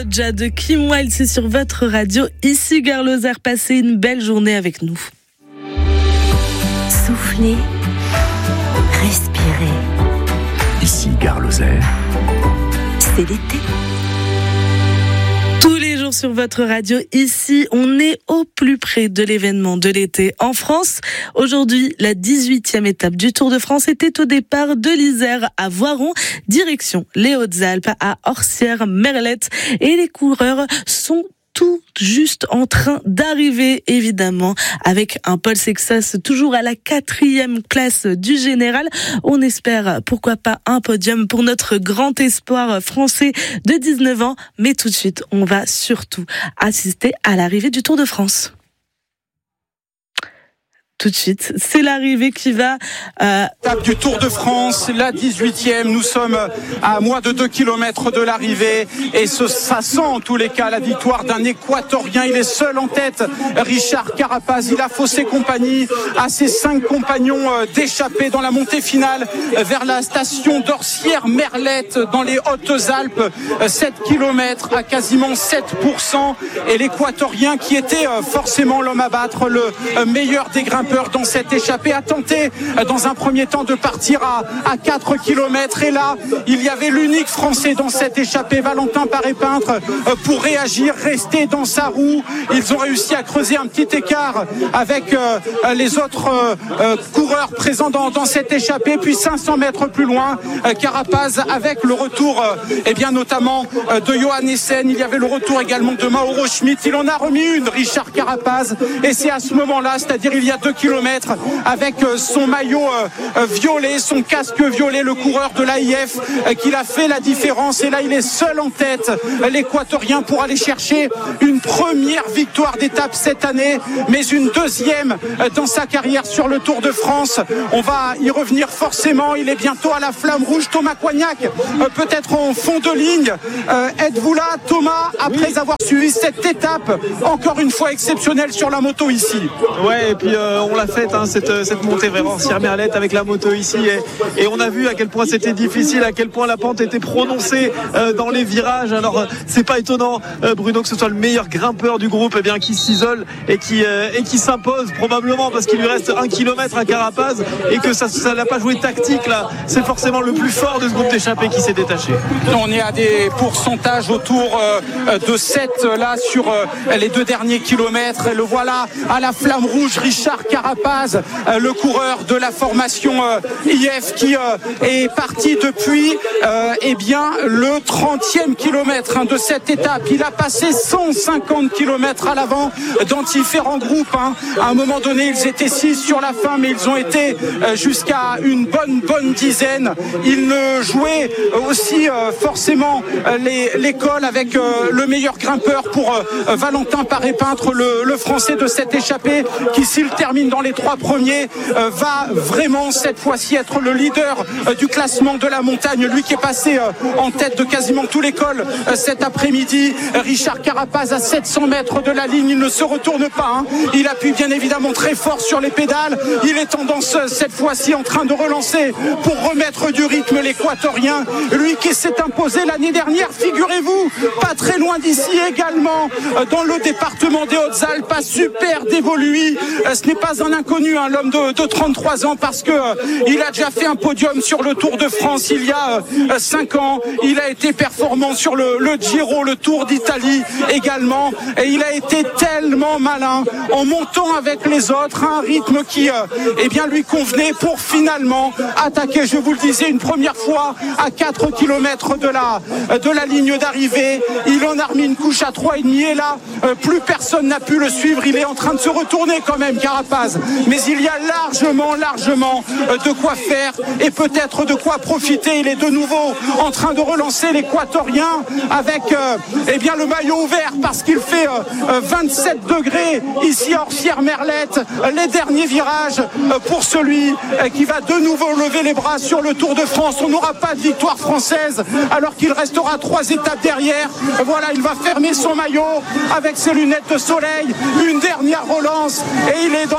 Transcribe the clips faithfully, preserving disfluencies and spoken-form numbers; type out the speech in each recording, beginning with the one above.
Lodja de Kim Wilde, c'est sur votre radio. Ici Gare Lozère, passez une belle journée avec nous. Soufflez, respirez. Ici Gare Lozère, c'est l'été. Tous les jours sur votre radio, ici, on est au plus près de l'événement de l'été en France. Aujourd'hui, la dix-huitième étape du Tour de France était au départ de l'Isère à Voiron, direction les Hautes-Alpes à Orsières-Merlette. Et les coureurs sont tout juste en train d'arriver, évidemment, avec un Paul Sexas toujours à la quatrième place du général. On espère, pourquoi pas, un podium pour notre grand espoir français de dix-neuf ans. Mais tout de suite, on va surtout assister à l'arrivée du Tour de France. Tout de suite, c'est l'arrivée qui va... Euh... Étape du Tour de France, la dix-huitième, nous sommes à moins de deux kilomètres de l'arrivée et ce, ça sent en tous les cas la victoire d'un Équatorien. Il est seul en tête, Richard Carapaz. Il a faussé compagnie à ses cinq compagnons d'échappée dans la montée finale vers la station d'Orsières-Merlette dans les Hautes-Alpes. sept kilomètres à quasiment sept pour cent et l'Équatorien qui était forcément l'homme à battre, le meilleur des grimpeurs dans cette échappée, a tenté dans un premier temps de partir à, à quatre kilomètres et là il y avait l'unique français dans cette échappée, Valentin Paré-Peintre, pour réagir, rester dans sa roue. Ils ont réussi à creuser un petit écart avec euh, les autres euh, coureurs présents dans, dans cette échappée, puis cinq cents mètres plus loin, euh, Carapaz avec le retour euh, eh bien notamment euh, de Johan Essen. Il y avait le retour également de Mauro Schmitt. Il en a remis une, Richard Carapaz, et c'est à ce moment-là, c'est-à-dire il y a deux kilomètres, avec son maillot violet, son casque violet, le coureur de l'A I F, qu'il a fait la différence. Et là, il est seul en tête, l'Équatorien, pour aller chercher une première victoire d'étape cette année, mais une deuxième dans sa carrière sur le Tour de France. On va y revenir forcément. Il est bientôt à la flamme rouge. Thomas Coignac, peut-être en fond de ligne. Êtes-vous là, Thomas, après oui. avoir suivi cette étape, encore une fois exceptionnelle sur la moto ici? Ouais, et puis euh, on l'a faite, hein, cette, cette montée vers Orsières-Merlette avec la moto ici. Et, et on a vu à quel point c'était difficile, à quel point la pente était prononcée euh, dans les virages. Alors, euh, c'est pas étonnant, euh, Bruno, que ce soit le meilleur grimpeur du groupe, eh bien, qui s'isole et qui, euh, et qui s'impose probablement parce qu'il lui reste un kilomètre à Carapaz et que ça, ça n'a pas joué tactique là. C'est forcément le plus fort de ce groupe d'échappés qui s'est détaché. On est à des pourcentages autour euh, de sept là sur euh, les deux derniers kilomètres. Et le voilà à la flamme rouge, Richard Carapaz, euh, le coureur de la formation euh, I F qui euh, est parti depuis euh, eh bien le trentième kilomètre hein, de cette étape. Il a passé cent cinquante kilomètres à l'avant dans différents groupes. Hein. À un moment donné, ils étaient six sur la fin, mais ils ont été euh, jusqu'à une bonne bonne dizaine. Ils ne jouaient aussi euh, forcément euh, les, l'école avec euh, le meilleur grimpeur pour euh, Valentin Paré-Peintre, le, le français de cette échappée, qui s'il termine dans les trois premiers euh, va vraiment cette fois-ci être le leader euh, du classement de la montagne, lui qui est passé euh, en tête de quasiment tout l'école euh, cet après-midi. Richard Carapaz à sept cents mètres de la ligne, il ne se retourne pas, hein. Il appuie bien évidemment très fort sur les pédales, il est tendance euh, cette fois-ci en train de relancer pour remettre du rythme l'Équatorien, lui qui s'est imposé l'année dernière, figurez-vous, pas très loin d'ici également, euh, dans le département des Hautes-Alpes, à Super Dévoluy. Euh, ce n'est pas un inconnu, hein, l'homme de, de trente-trois ans, parce que euh, il a déjà fait un podium sur le Tour de France il y a euh, cinq ans. Il a été performant sur le, le Giro, le Tour d'Italie également, et il a été tellement malin en montant avec les autres, un rythme qui euh, eh bien lui convenait pour finalement attaquer, je vous le disais, une première fois à quatre kilomètres de la, de la ligne d'arrivée. Il en a remis une couche à trois virgule cinq et là, euh, plus personne n'a pu le suivre. Il est en train de se retourner quand même, Carapaz, mais il y a largement, largement de quoi faire et peut-être de quoi profiter. Il est de nouveau en train de relancer l'Équatorien avec euh, eh bien le maillot ouvert parce qu'il fait euh, vingt-sept degrés ici à Orsières-Merlette. Les derniers virages euh, pour celui euh, qui va de nouveau lever les bras sur le Tour de France. On n'aura pas de victoire française alors qu'il restera trois étapes derrière. Voilà, il va fermer son maillot avec ses lunettes de soleil. Une dernière relance et il est dans la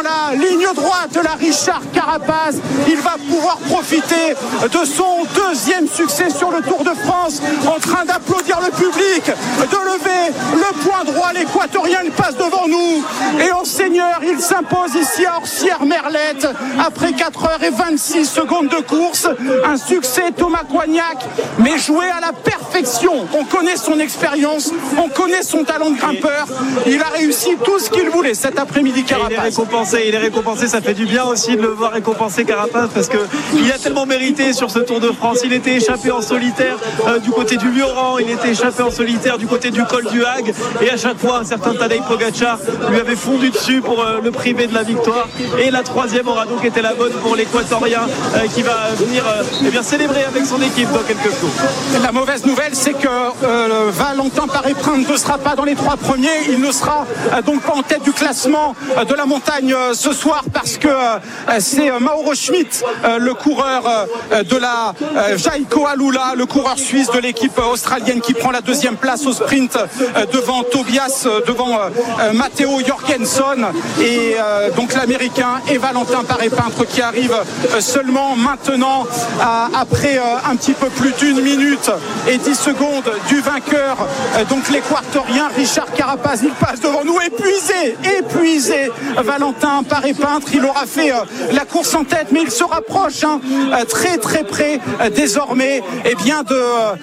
voilà, ligne droite de la Richard Carapaz. Il va pouvoir profiter de son deuxième succès sur le Tour de France, en train d'applaudir le public, de lever le point droit. L'Équatorien, il passe devant nous et en seigneur, il s'impose ici à Orsières-Merlette après quatre heures et vingt-six secondes de course. Un succès, Thomas Coignac, mais joué à la perfection. On connaît son expérience, on connaît son talent de grimpeur. Il a réussi tout ce qu'il voulait cet après-midi, Carapaz. Il est récompensé, il est récompensé. Ça fait du bien aussi de le voir récompensé, Carapaz, parce que il a tellement mérité sur ce Tour de France. Il était échappé en solitaire euh, du côté du Lioran, il était échappé en solitaire du côté du col du Hague, et à chaque fois un certain Tadej Pogacar lui avait fondu dessus pour euh, le priver de la victoire. Et la troisième aura donc été la bonne pour l'Équatorien euh, qui va venir euh, eh bien, célébrer avec son équipe dans quelques jours. La mauvaise nouvelle, c'est que euh, Valentin Paré-Prince ne sera pas dans les trois premiers. Il ne sera euh, donc pas en tête du classement euh, de la montagne euh, ce soir, parce que euh, c'est euh, Mauro Schmidt, euh, le coureur euh, de la euh, Jaiko Alula, le coureur suisse de l'équipe euh, australienne, qui prend la deuxième place au sprint euh, devant Tobias, euh, devant euh, Matteo Jorgensen, et euh, donc l'Américain, et Valentin Paré-Prince qui arrive euh, seulement maintenant à, après euh, un petit peu plus d'une minute et dix secondes du vainqueur, euh, donc l'Équatorien Richard Carapaz. Il passe devant nous, épuisé, épuisé. Valentin Paré-Prince, il aura fait euh, la course en tête, mais il se rapproche hein, euh, très très près euh, désormais eh bien, de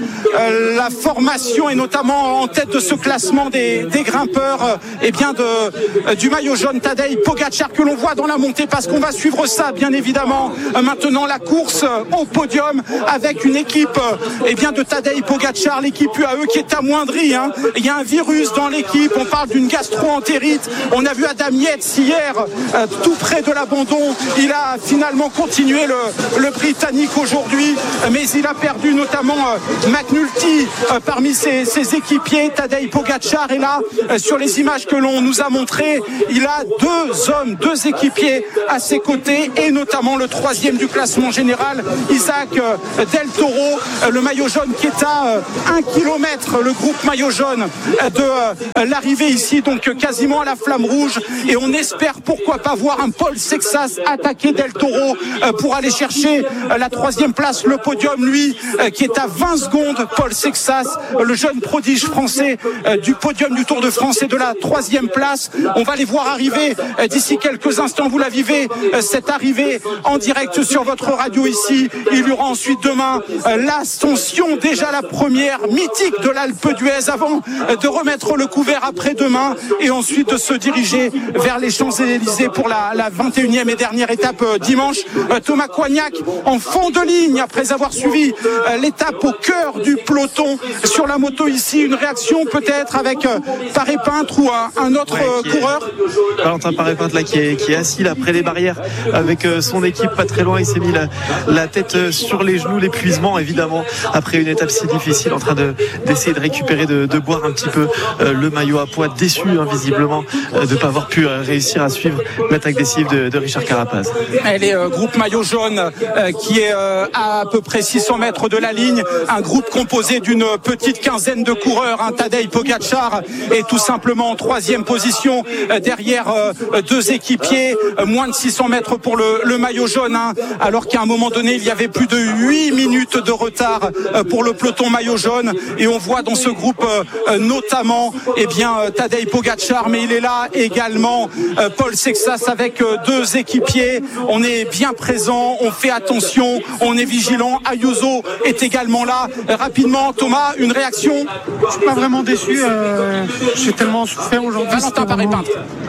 euh, la formation, et notamment en tête de ce classement des, des grimpeurs euh, eh bien de, euh, du maillot jaune, Tadej Pogacar, que l'on voit dans la montée, parce qu'on va suivre ça bien évidemment. Euh, maintenant la course euh, au podium avec une équipe euh, eh bien, de Tadej Pogacar, l'équipe U A E qui est amoindrie. Hein. Il y a un virus dans l'équipe, on parle d'une gastro-entérite. On a vu Adam Yates hier euh, tout près de l'abandon. Il a finalement continué le, le Britannique aujourd'hui, mais il a perdu notamment euh, McNulty euh, parmi ses, ses équipiers. Tadej Pogacar est là euh, sur les images que l'on nous a montrées. Il a deux hommes, deux équipiers à ses côtés, et notamment le troisième du classement général, Isaac euh, Del Toro, euh, le maillot jaune, qui est à euh, un kilomètre, le groupe maillot jaune, euh, de euh, l'arrivée ici, donc euh, quasiment à la flamme rouge. Et on espère pourquoi pas voir un Paul Sexas attaquer Del Toro euh, pour aller chercher euh, la troisième place, le podium, lui euh, qui est à vingt secondes. Paul Sexas, euh, le jeune prodige français euh, du podium du Tour de France et de la troisième place. On va les voir arriver euh, d'ici quelques instants. Vous la vivez, euh, cette arrivée en direct sur votre radio ici. Il y aura ensuite demain euh, l'ascension, déjà la première mythique de l'Alpe d'Huez, avant euh, de remettre le couvert après-demain, et ensuite de se diriger vers les Champs-Élysées pour la, la vingt et unième et dernière étape euh, dimanche. Euh, Thomas Coignac en fond de ligne après avoir suivi euh, l'étape au cœur du peloton sur la moto ici. Une réaction peut-être avec euh, Paré-Prince ou un, un autre euh, coureur. Valentin Paré-Prince là qui est, qui est assis là près des barrières avec euh, son équipe pas très loin. Il s'est mis la, la tête euh, sur les genoux, l'épuisement évidemment après une étape si difficile, en train de, d'essayer de récupérer, de, de boire un petit peu euh, le maillot à poids, déçu hein, visiblement euh, de ne pas avoir pu euh, réussir à suivre l'attaque décisive de, de Richard Carapaz. Elle est euh, groupe maillot jaune euh, qui est euh, à à peu près six cents mètres de la ligne, un groupe composé d'une petite quinzaine de coureurs. hein. Tadej Pogacar est tout simplement en troisième position euh, derrière euh, deux équipiers, euh, moins de six cents mètres pour le, le maillot jaune, hein, alors qu'à un moment donné il y avait plus de huit minutes de retard euh, pour le peloton maillot jaune, et on voit dans ce groupe euh, notamment eh bien, euh, Tadej Pogacar, mais il est là également euh, Paul Sexas avec euh, deux équipiers. On est bien présent, on fait attention, on est vigilant. Ayuso est également là. Euh, rapidement, Thomas, une réaction? Je suis pas vraiment déçu, euh, j'ai tellement souffert aujourd'hui. Valentin Paré-Prince.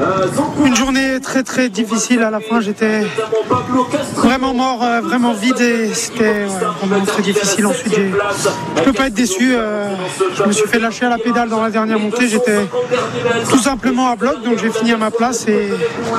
Une journée très très difficile à la fin, j'étais vraiment mort, euh, vraiment vide, et c'était ouais, vraiment très difficile. Ensuite, j'ai... je peux pas être déçu, euh, je me suis fait lâcher à la pédale dans la dernière montée, j'étais tout simplement à bloc, donc j'ai fini à ma place, et,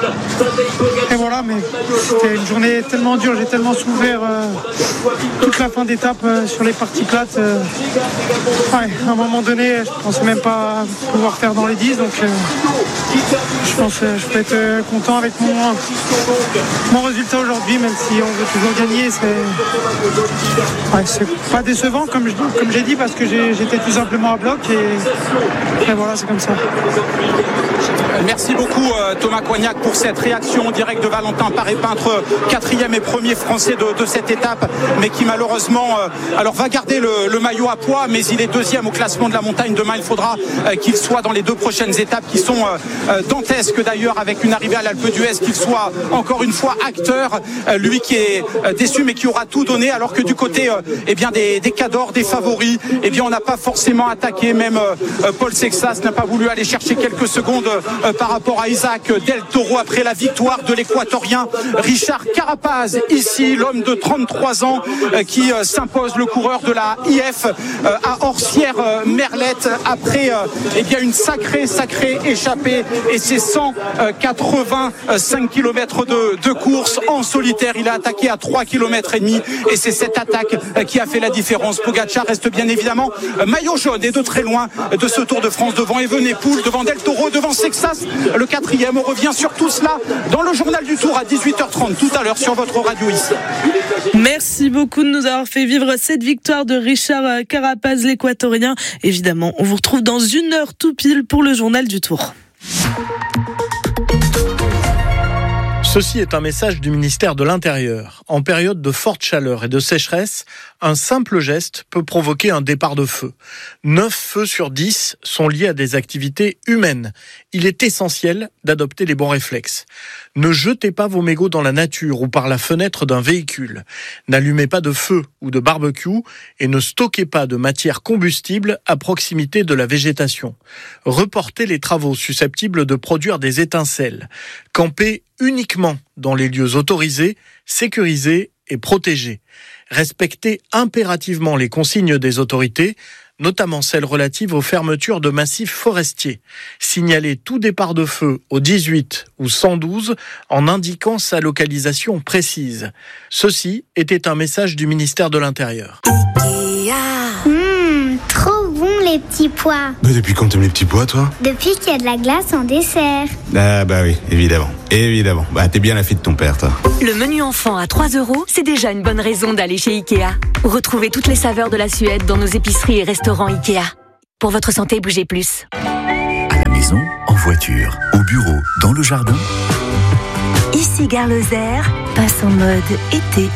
et voilà, mais c'était une journée tellement dure, j'ai tellement souffert euh, toute la fin d'étape euh, sur les parties plates. Euh, ouais, à un moment donné, je pense pensais même pas pouvoir faire dans les dix, donc euh, je pense que je peux être euh, content avec mon, mon résultat aujourd'hui, même si on veut toujours gagner. C'est, ouais, c'est pas décevant comme, je, comme j'ai dit, parce que j'ai, j'étais tout simplement à bloc et, et voilà, c'est comme ça. Merci beaucoup Thomas Coignac pour cette réaction en direct de Valentin Paré-Peintre, quatrième et premier français de, de cette étape, mais qui malheureusement euh, alors va garder le, le maillot à poids, mais il est deuxième au classement de la montagne. Demain il faudra euh, qu'il soit dans les deux prochaines étapes qui sont euh, dantesques d'ailleurs, avec une arrivée à l'Alpe d'Huez, qu'il soit encore une fois acteur, euh, lui qui est euh, déçu mais qui aura tout donné, alors que du côté euh, eh bien des, des cadors, des favoris, eh bien on n'a pas forcément attaqué, même euh, Paul Sexas n'a pas voulu aller chercher quelques secondes euh, par rapport à Isaac Del Toro après la victoire de l'équatorien Richard Carapaz, ici l'homme de trente-trois ans euh, qui euh, s'impose, le coureur de la I F euh, à Orsières-Merlette après euh, eh bien une sacrée sacrée échappée, et c'est cent quatre-vingt-cinq kilomètres de, de course en solitaire. Il a attaqué à trois kilomètres et demi et c'est cette attaque euh, qui a fait la différence. Pogacar reste bien évidemment euh, maillot jaune et de très loin euh, de ce Tour de France, devant Evenepoel, devant Del Toro, devant Sexas, le quatrième. On revient sur tout cela dans le journal du Tour à dix-huit heures trente tout à l'heure sur votre radio ici. Merci beaucoup de nous avoir fait vivre cette victoire de Richard Carapaz, l'équatorien. Évidemment, on vous retrouve dans une heure tout pile pour le journal du Tour. Ceci est un message du ministère de l'Intérieur. En période de forte chaleur et de sécheresse, un simple geste peut provoquer un départ de feu. neuf feux sur dix sont liés à des activités humaines. Il est essentiel d'adopter les bons réflexes. Ne jetez pas vos mégots dans la nature ou par la fenêtre d'un véhicule. N'allumez pas de feu ou de barbecue et ne stockez pas de matière combustible à proximité de la végétation. Reportez les travaux susceptibles de produire des étincelles. Campez uniquement dans les lieux autorisés, sécurisés et protégés. Respectez impérativement les consignes des autorités, notamment celles relatives aux fermetures de massifs forestiers. Signalez tout départ de feu au dix-huit ou cent douze en indiquant sa localisation précise. Ceci était un message du ministère de l'Intérieur. Mmh, trop bon les petits pois. Mais depuis quand t'aimes les petits pois, toi? Depuis qu'il y a de la glace en dessert. Ah bah oui, évidemment. Évidemment. Bah t'es bien la fille de ton père, toi. Le menu enfant à trois euros, c'est déjà une bonne raison d'aller chez Ikea. Retrouvez toutes les saveurs de la Suède dans nos épiceries et restaurants Ikea. Pour votre santé, bougez plus. À la maison, en voiture, au bureau, dans le jardin. Ici Gare Lozère, passe en mode été.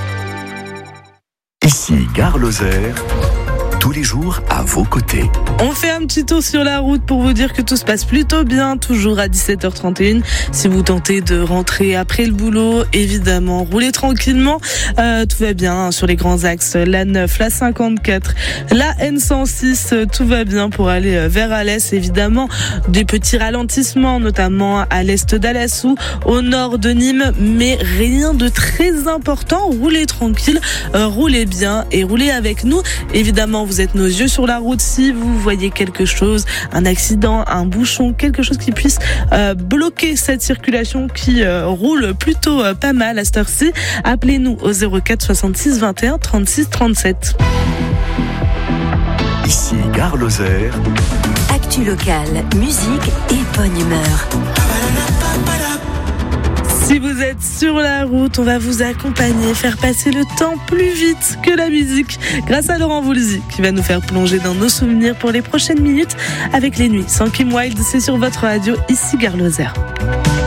Ici Gare Lozère, tous les jours à vos côtés. On fait un petit tour sur la route pour vous dire que tout se passe plutôt bien, toujours à dix-sept heures trente et une. Si vous tentez de rentrer après le boulot, évidemment, roulez tranquillement. Euh, tout va bien hein, sur les grands axes, la neuf, la cinquante-quatre, la N cent six, tout va bien pour aller vers Alès. Évidemment, des petits ralentissements, notamment à l'est d'Alassou, au nord de Nîmes, mais rien de très important. Roulez tranquille, euh, roulez bien et roulez avec nous. Évidemment, vous êtes nos yeux sur la route. Si vous voyez quelque chose, un accident, un bouchon, quelque chose qui puisse euh, bloquer cette circulation qui euh, roule plutôt euh, pas mal à cette heure-ci, appelez-nous au zéro quatre soixante-six vingt et un trente-six trente-sept. Ici Gare Lozère. Actu locale, musique et bonne humeur. Si vous êtes sur la route, on va vous accompagner, faire passer le temps plus vite que la musique grâce à Laurent Voulzy qui va nous faire plonger dans nos souvenirs pour les prochaines minutes avec les nuits sans Kim Wilde. C'est sur votre radio, ici Gare Lozère.